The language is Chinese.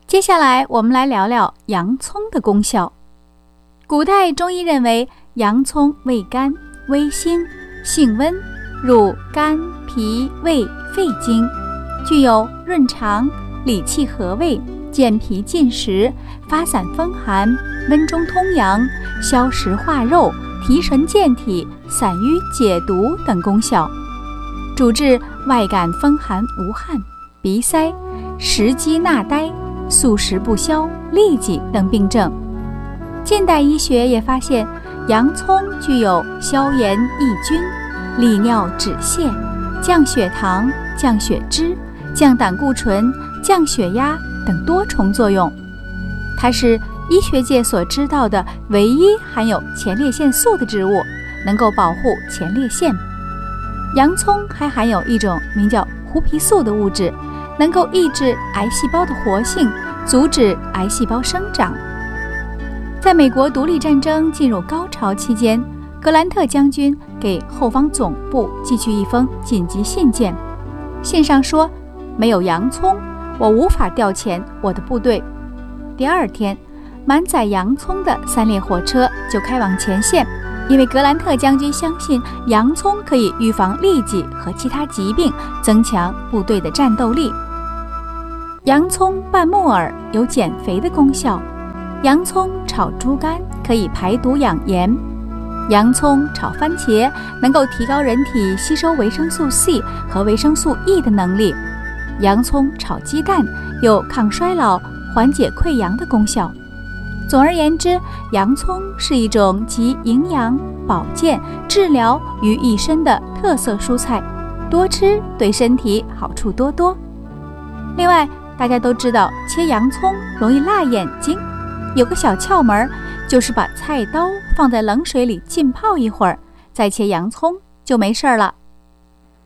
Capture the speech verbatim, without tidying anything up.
接下来我们来聊聊洋葱的功效。古代中医认为洋葱味甘、微辛、性温，入肝、脾、胃、肺经，具有润肠、理气和胃、健脾进食、发散风寒、温中通阳、消食化肉、提神健体、散瘀解毒等功效，主治外感风寒无汗、鼻塞、食积纳呆、宿食不消、痢疾等病症。近代医学也发现洋葱具有消炎抑菌、利尿止泻、降血糖、降血脂、降胆固醇、降血压等多重作用。它是医学界所知道的唯一含有前列腺素的植物，能够保护前列腺。洋葱还含有一种名叫胡皮素的物质，能够抑制癌细胞的活性，阻止癌细胞生长。在美国独立战争进入高潮期间，格兰特将军给后方总部寄去一封紧急信件，信上说，没有洋葱，我无法调遣我的部队。第二天，满载洋葱的三列火车就开往前线，因为格兰特将军相信洋葱可以预防痢疾和其他疾病，增强部队的战斗力。洋葱拌木耳有减肥的功效，洋葱炒猪肝可以排毒养颜，洋葱炒番茄能够提高人体吸收维生素 C 和维生素 E 的能力，洋葱炒鸡蛋有抗衰老、缓解溃疡的功效。总而言之，洋葱是一种集营养、保健、治疗于一身的特色蔬菜，多吃对身体好处多多。另外，大家都知道切洋葱容易辣眼睛，有个小窍门，就是把菜刀放在冷水里浸泡一会儿，再切洋葱就没事了。